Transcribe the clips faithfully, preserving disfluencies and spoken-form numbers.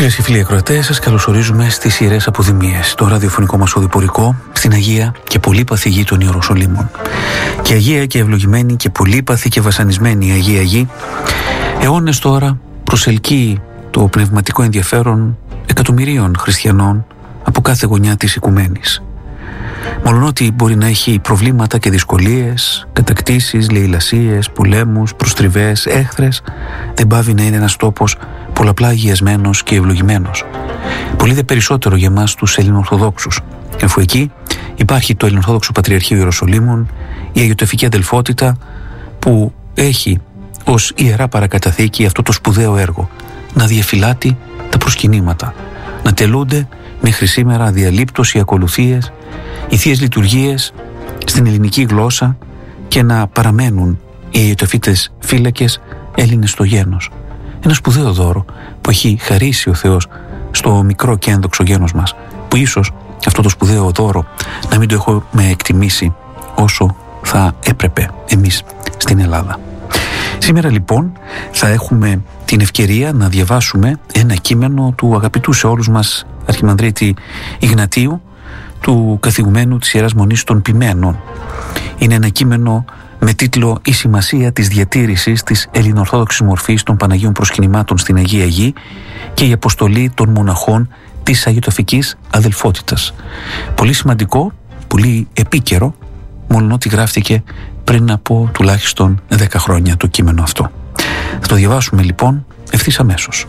Φίλες και φίλοι ακροατές, σας καλωσορίζουμε στις Ιερές Αποδημίες, το ραδιοφωνικό μας οδηπορικό στην Αγία και πολύπαθη γη των Ιεροσολύμων. Και Αγία και ευλογημένη και πολύπαθη και βασανισμένη Αγία Γη, αιώνες τώρα προσελκύει το πνευματικό ενδιαφέρον εκατομμυρίων χριστιανών από κάθε γωνιά της οικουμένης. Μολονότι μπορεί να έχει προβλήματα και δυσκολίες, κατακτήσεις, λαιλασίες, πολέμους, προστριβές, έχθρες, δεν πάβει να είναι ένας τόπος πολλαπλά αγιασμένος και ευλογημένος. Πολύ δε περισσότερο για μας τους Ελληνοορθοδόξους, αφού εκεί υπάρχει το Ελληνοορθόδοξο Πατριαρχείο Ιεροσολύμων, η Αγιοτεφική Αδελφότητα, που έχει ως ιερά παρακαταθήκη αυτό το σπουδαίο έργο, να διαφυλάτει τα προσκυνήματα, να τελούνται μέχρι σήμερα αδιαλείπτως οι ακολουθίες, οι θείες λειτουργίες στην ελληνική γλώσσα και να παραμένουν οι Αγιοτεφίτες φύλακες Έλληνες στο γένος. Ένα σπουδαίο δώρο που έχει χαρίσει ο Θεός στο μικρό και ένδοξο γένος μας, που ίσως αυτό το σπουδαίο δώρο να μην το έχουμε εκτιμήσει όσο θα έπρεπε εμείς στην Ελλάδα. Σήμερα λοιπόν θα έχουμε την ευκαιρία να διαβάσουμε ένα κείμενο του αγαπητού σε όλους μας Αρχιμανδρίτη Ιγνατίου, του καθηγουμένου της Ιεράς Μονής των Ποιμένων. Είναι ένα κείμενο με τίτλο «Η σημασία της διατήρησης της ελληνοορθόδοξης μορφής των Παναγίων Προσκυνημάτων στην Αγία Γη και η αποστολή των μοναχών της Αγιοταφικής Αδελφότητας». Πολύ σημαντικό, πολύ επίκαιρο, μόλον ότι γράφτηκε πριν από τουλάχιστον δέκα χρόνια το κείμενο αυτό. Θα το διαβάσουμε λοιπόν ευθύς αμέσως.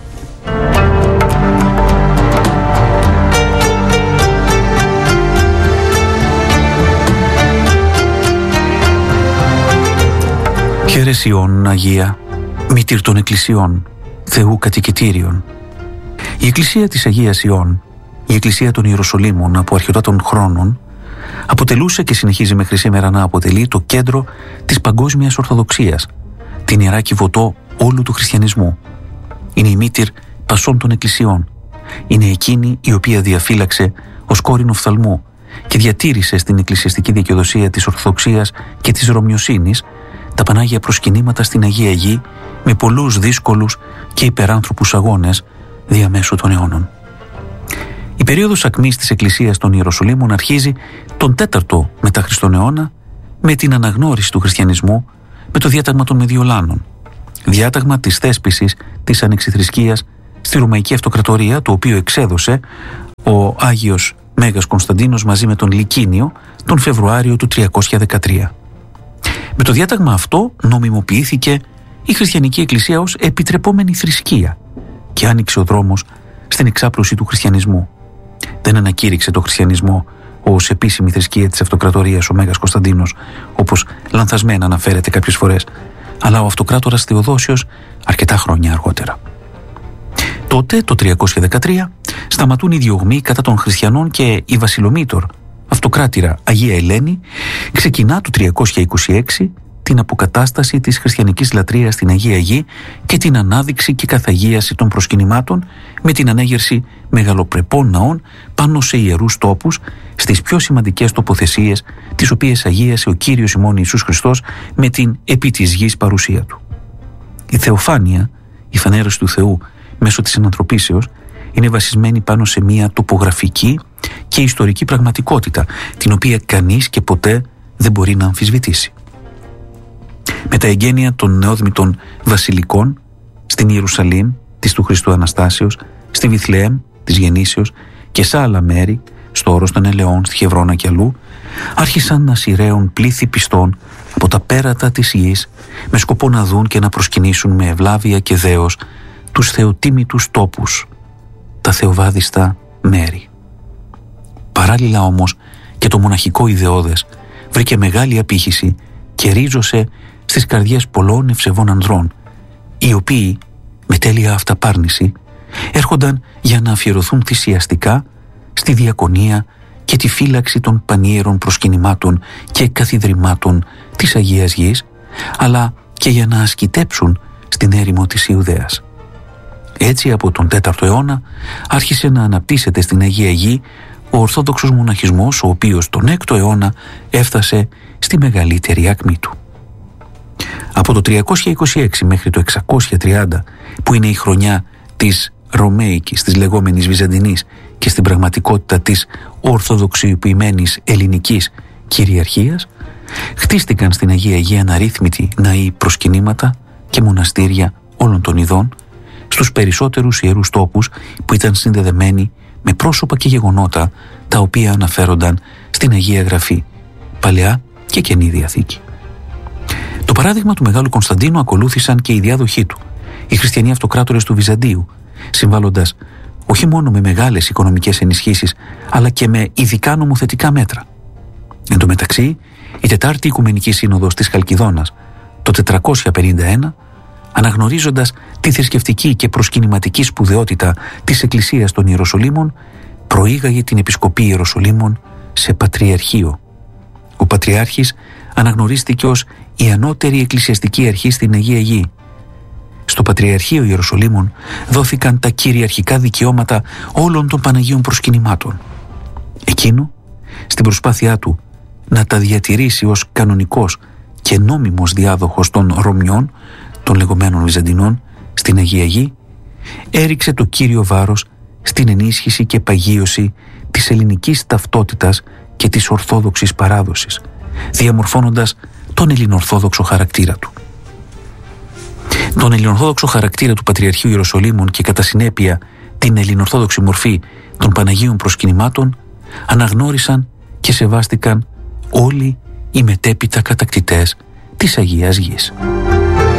Χαίρες Ιών, Αγία, μήτηρ των Εκκλησιών, Θεού κατοικητήριον. Η Εκκλησία της Αγίας Ιών, η Εκκλησία των Ιεροσολύμων από αρχαιοτά των χρόνων, αποτελούσε και συνεχίζει μέχρι σήμερα να αποτελεί το κέντρο της παγκόσμιας Ορθοδοξίας, την ιερά κυβωτό όλου του χριστιανισμού. Είναι η μήτηρ πασών των Εκκλησιών. Είναι εκείνη η οποία διαφύλαξε ως κόρηνο φθαλμού και διατήρησε στην εκκλησιαστική δικαιοδοσία της Ορθοδοξίας και της Ρωμιοσύνης τα Πανάγια προσκυνήματα στην Αγία Γη με πολλούς δύσκολους και υπεράνθρωπους αγώνες διαμέσου των αιώνων. Η περίοδος ακμής της Εκκλησίας των Ιεροσολύμων αρχίζει τον τέταρτο μετά Χριστόν αιώνα με την αναγνώριση του χριστιανισμού με το διάταγμα των Μεδιολάνων, διάταγμα της θέσπισης της ανεξιθρησκείας στη Ρωμαϊκή Αυτοκρατορία, το οποίο εξέδωσε ο Άγιος Μέγας Κωνσταντίνος μαζί με τον Λικίνιο τον Φεβρουάριο του τριακόσια δεκατρία. Με το διάταγμα αυτό νομιμοποιήθηκε η χριστιανική εκκλησία ως επιτρεπόμενη θρησκεία και άνοιξε ο δρόμος στην εξάπλωση του χριστιανισμού. Δεν ανακήρυξε το χριστιανισμό ως επίσημη θρησκεία της Αυτοκρατορίας ο Μέγας Κωνσταντίνος, όπως λανθασμένα αναφέρεται κάποιες φορές, αλλά ο αυτοκράτορας Θεοδόσιος αρκετά χρόνια αργότερα. Τότε, το τριακόσια δεκατρία, σταματούν οι διωγμοί κατά των χριστιανών και η Βασιλομήτωρ, αυτοκράτηρα Αγία Ελένη, ξεκινά το τριακόσια είκοσι έξι την αποκατάσταση της χριστιανικής λατρείας στην Αγία Γη και την ανάδειξη και καθαγίαση των προσκυνημάτων με την ανέγερση μεγαλοπρεπών ναών πάνω σε ιερούς τόπους στις πιο σημαντικές τοποθεσίες, τις οποίες αγίασε ο Κύριος ημών Ιησούς Χριστός με την επί της γης παρουσία του. Η θεοφάνεια, η φανέρωση του Θεού μέσω της ενανθρωπίσεως, είναι βασισμένη πάνω σε μια τοπογραφική και ιστορική πραγματικότητα, την οποία κανείς και ποτέ δεν μπορεί να αμφισβητήσει. Με τα εγγένεια των νεόδμητων βασιλικών στην Ιερουσαλήμ της του Χριστού Αναστάσεως, στη Βιθλεέμ της Γεννήσεως και σε άλλα μέρη, στο όρος των Ελαιών, στη Χευρώνα και αλλού, άρχισαν να σειραίουν πλήθη πιστών από τα πέρατα της γης με σκοπό να δουν και να προσκυνήσουν με ευλάβεια και δέος τους θεοτίμητους τόπους, τα θεοβάδιστα μέρη. Παράλληλα όμως και το μοναχικό ιδεώδες βρήκε μεγάλη απήχηση και ρίζωσε στις καρδιές πολλών ευσεβών ανδρών, οι οποίοι με τέλεια αυταπάρνηση έρχονταν για να αφιερωθούν θυσιαστικά στη διακονία και τη φύλαξη των πανιέρων προσκυνημάτων και καθιδρυμάτων της Αγίας Γης, αλλά και για να ασκητέψουν στην έρημο της Ιουδαίας. Έτσι από τον τέταρτο αιώνα άρχισε να αναπτύσσεται στην Αγία Γη ο Ορθόδοξος μοναχισμός, ο οποίος τον έκτο αιώνα έφτασε στη μεγαλύτερη άκμη του. Από το τριακόσια είκοσι έξι μέχρι το εξακόσια τριάντα, που είναι η χρονιά της ρωμαϊκής, της λεγόμενης Βυζαντινής και στην πραγματικότητα της ορθοδοξιοποιημένης ελληνικής κυριαρχίας, χτίστηκαν στην Αγία Γη αναρρύθμιτοι ναοί, προσκυνήματα και μοναστήρια όλων των ειδών στους περισσότερους ιερούς τόπους που ήταν συνδεδεμένοι με πρόσωπα και γεγονότα τα οποία αναφέρονταν στην Αγία Γραφή, Παλαιά και Καινή Διαθήκη. Το παράδειγμα του Μεγάλου Κωνσταντίνου ακολούθησαν και οι διάδοχοί του, οι χριστιανοί αυτοκράτορες του Βυζαντίου, συμβάλλοντας όχι μόνο με μεγάλες οικονομικές ενισχύσεις, αλλά και με ειδικά νομοθετικά μέτρα. Εν τω μεταξύ, η Τετάρτη Οικουμενική Σύνοδος της Χαλκιδόνας το τετρακόσια πενήντα ένα, αναγνωρίζοντας τη θρησκευτική και προσκυνηματική σπουδαιότητα της Εκκλησίας των Ιεροσολύμων, προήγαγε την Επισκοπή Ιεροσολύμων σε Πατριαρχείο. Ο Πατριάρχης αναγνωρίστηκε ως η ανώτερη εκκλησιαστική αρχή στην Αγία Γη. Στο Πατριαρχείο Ιεροσολύμων δόθηκαν τα κυριαρχικά δικαιώματα όλων των Παναγίων προσκυνημάτων. Εκείνο, στην προσπάθειά του να τα διατηρήσει ως κανονικός και νόμιμος διάδοχος των Ρωμιών, των λεγόμενων Βυζαντινών, στην Αγία Γη, έριξε το κύριο βάρος στην ενίσχυση και παγίωση της ελληνικής ταυτότητας και της ορθόδοξης παράδοσης, διαμορφώνοντας τον ελληνορθόδοξο χαρακτήρα του. Τον ελληνορθόδοξο χαρακτήρα του Πατριαρχείου Ιεροσολύμων και κατά συνέπεια την ελληνορθόδοξη μορφή των Παναγίων προσκυνημάτων αναγνώρισαν και σεβάστηκαν όλοι οι μετέπειτα κατακτητές της Αγίας Γης.